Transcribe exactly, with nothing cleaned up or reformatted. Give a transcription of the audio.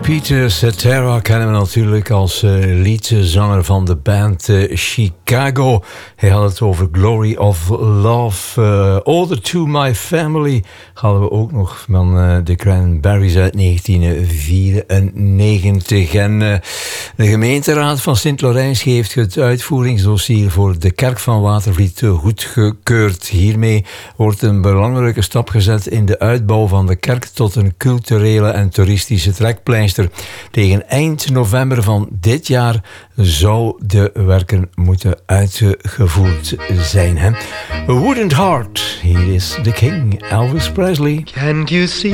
Peter Cetera kennen we natuurlijk als uh, liedzanger van de band uh, Chicago. Hij had het over Glory of Love. Uh, Ode to My Family hadden we ook nog van uh, de Cranberries uit negentien vierennegentig. En uh, de gemeenteraad van Sint-Laurijns heeft het uitvoeringsdossier voor de kerk van Watervliet goedgekeurd. Hiermee wordt een belangrijke stap gezet in de uitbouw van de kerk tot een culturele en toeristische trekpleister. Tegen eind november van dit jaar zou de werken moeten uitgevoerd zijn. Hè? A Wooden Heart, hier is The King, Elvis Presley. Can you see